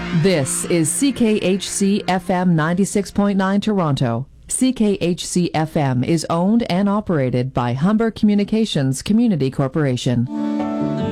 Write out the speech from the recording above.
This is CKHC FM 96.9 Toronto. CKHC FM is owned and operated by Humber Communications Community Corporation.